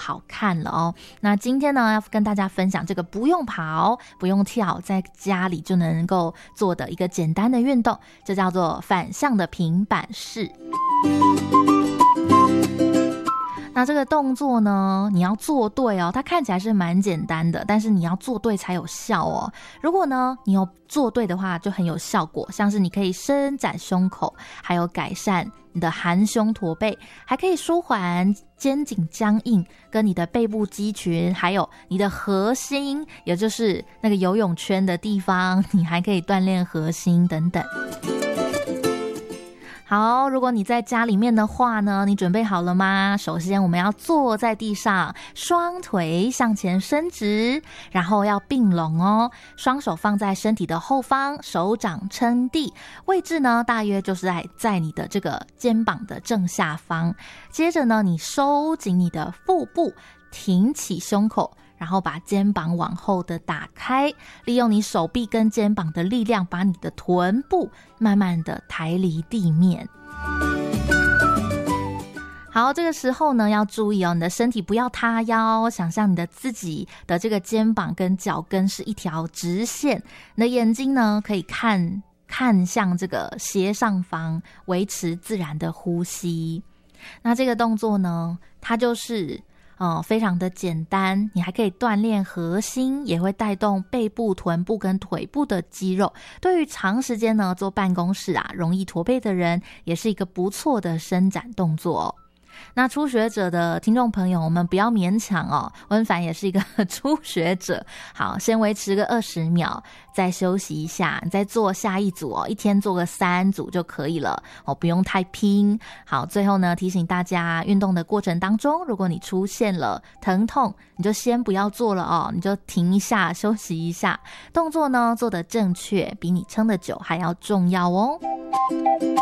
好看了哦。那今天呢，要跟大家分享这个不用跑不用跳，在家里就能够做的一个简单的运动，这叫做反向的平板式。那这个动作呢，你要做对哦，它看起来是蛮简单的，但是你要做对才有效哦。如果呢你有做对的话，就很有效果，像是你可以伸展胸口，还有改善你的含胸驼背，还可以舒缓肩颈僵硬，跟你的背部肌群，还有你的核心，也就是那个游泳圈的地方，你还可以锻炼核心等等。好，如果你在家里面的话呢，你准备好了吗？首先我们要坐在地上，双腿向前伸直，然后要并拢哦，双手放在身体的后方，手掌撑地，位置呢大约就是在你的这个肩膀的正下方。接着呢，你收紧你的腹部，挺起胸口，然后把肩膀往后的打开，利用你手臂跟肩膀的力量，把你的臀部慢慢的抬离地面。好，这个时候呢要注意哦，你的身体不要塌腰，想象你的自己的这个肩膀跟脚跟是一条直线，你的眼睛呢可以看向这个斜上方，维持自然的呼吸。那这个动作呢，它就是非常的简单，你还可以锻炼核心，也会带动背部、臀部跟腿部的肌肉。对于长时间呢坐办公室容易驼背的人，也是一个不错的伸展动作哦。那初学者的听众朋友，我们不要勉强哦，温凡也是一个初学者。好，先维持个20秒，再休息一下，你再做下一组哦，一天做个3组就可以了哦，不用太拼。好，最后呢，提醒大家，运动的过程当中，如果你出现了疼痛，你就先不要做了哦，你就停一下，休息一下。动作呢做得正确，比你撑得久还要重要哦。